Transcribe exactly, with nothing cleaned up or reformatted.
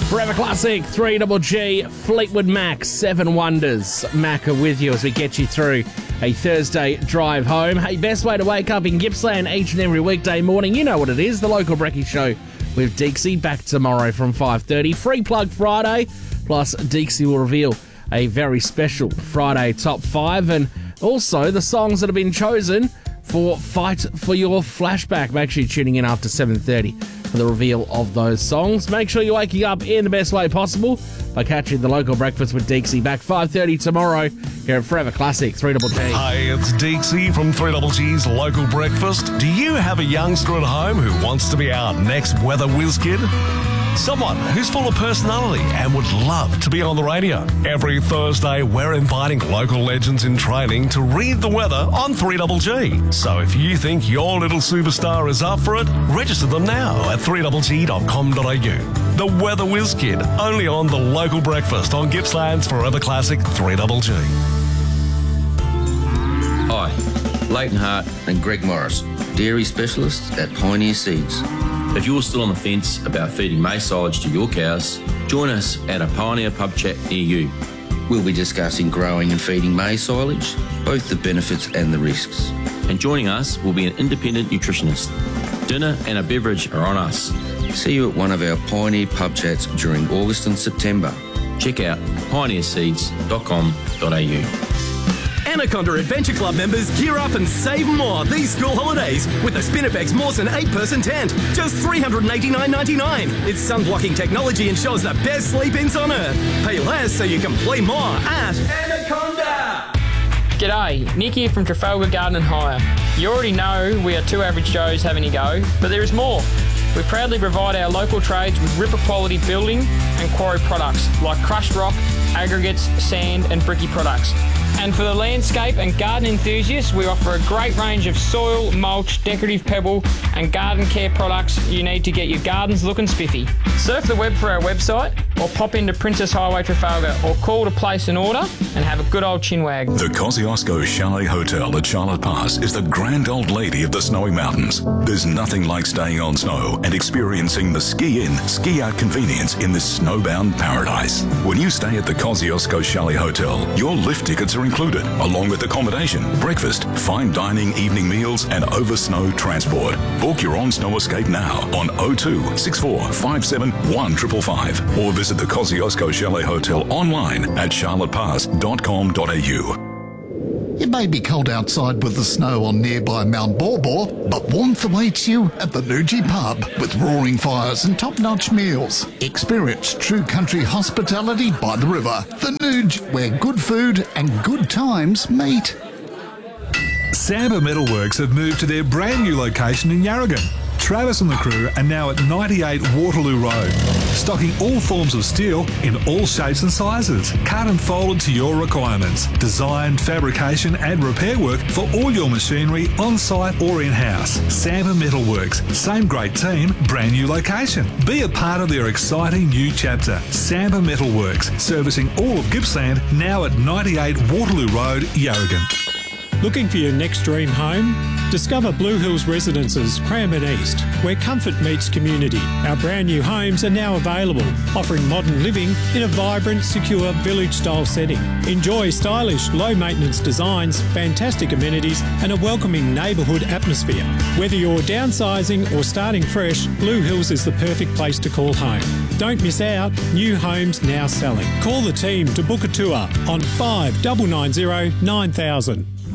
Forever Classic, three G G, Fleetwood Mac, Seven Wonders. Mac are with you as we get you through a Thursday drive home. Hey, best way to wake up in Gippsland each and every weekday morning. You know what it is, the local Brekkie Show with Deeksy, back tomorrow from five thirty. Free Plug Friday, plus Deeksy will reveal a very special Friday top five, and also the songs that have been chosen for Fight for Your Flashback. Make sure you're tuning in after seven thirty for the reveal of those songs. Make sure you're waking up in the best way possible by catching the local breakfast with Deeksy, back five thirty tomorrow here at Forever Classic, three G G. Hey, it's Deeksy from three G G's local breakfast. Do you have a youngster at home who wants to be our next weather whiz kid? Someone who's full of personality and would love to be on the radio. Every Thursday, we're inviting local legends in training to read the weather on three G G. So if you think your little superstar is up for it, register them now at three g g dot com dot a u. The Weather Whiz Kid, only on the local breakfast on Gippsland's Forever Classic three G G. Hi, Leighton Hart and Greg Morris, dairy specialists at Pioneer Seeds. If you're still on the fence about feeding maize silage to your cows, join us at a Pioneer pub chat near you. We'll be discussing growing and feeding maize silage, both the benefits and the risks. And joining us will be an independent nutritionist. Dinner and a beverage are on us. See you at one of our Pioneer pub chats during August and September. Check out pioneer seeds dot com dot a u. Anaconda Adventure Club members gear up and save more these school holidays with the Spinifex Mawson eight-person tent. Just three hundred eighty-nine ninety-nine. It's sun-blocking technology and shows the best sleep-ins on Earth. Pay less so you can play more at Anaconda. G'day, Nick here from Trafalgar Garden and Hire. You already know we are two average Joes having a go, but there is more. We proudly provide our local trades with Ripper quality building and quarry products like crushed rock, aggregates, sand and bricky products. And for the landscape and garden enthusiasts, we offer a great range of soil, mulch, decorative pebble and garden care products you need to get your gardens looking spiffy. Surf the web for our website or pop into Princess Highway Trafalgar or call to place an order and have a good old chinwag. The Kosciuszko Chalet Hotel at Charlotte Pass is the grand old lady of the snowy mountains. There's nothing like staying on snow and experiencing the ski-in, ski-out convenience in this snowbound paradise. When you stay at the Kosciuszko Chalet Hotel, your lift tickets are included, along with accommodation, breakfast, fine dining, evening meals, and over snow transport. Book your own snow escape now on oh two six four five seven one five five five or visit the Kosciuszko Chalet Hotel online at charlotte pass dot com dot a u. It may be cold outside with the snow on nearby Mount Borbor, but warmth awaits you at the Nuji Pub with roaring fires and top-notch meals. Experience true country hospitality by the river. The Nuge, where good food and good times meet. Samba Metalworks have moved to their brand new location in Yarragon. Travis and the crew are now at ninety-eight Waterloo Road, stocking all forms of steel in all shapes and sizes, cut and folded to your requirements. Design, fabrication and repair work for all your machinery on-site or in-house. Samba Metalworks, same great team, brand new location. Be a part of their exciting new chapter. Samba Metalworks, servicing all of Gippsland, now at ninety-eight Waterloo Road, Yarragon. Looking for your next dream home? Discover Blue Hills Residences, Cranbourne East, where comfort meets community. Our brand new homes are now available, offering modern living in a vibrant, secure, village-style setting. Enjoy stylish, low-maintenance designs, fantastic amenities, and a welcoming neighbourhood atmosphere. Whether you're downsizing or starting fresh, Blue Hills is the perfect place to call home. Don't miss out. New homes now selling. Call the team to book a tour on five nine nine zero nine thousand.